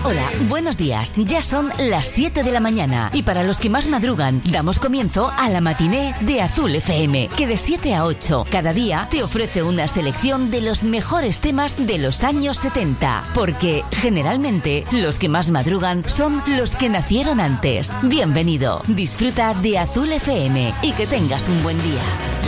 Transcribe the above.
Hola, buenos días. Ya son las 7 de la mañana y para los que más madrugan, damos comienzo a la matiné de Azul FM, que de 7 a 8 cada día te ofrece una selección de los mejores temas de los años 70, porque generalmente los que más madrugan son los que nacieron antes. Bienvenido, disfruta de Azul FM y que tengas un buen día.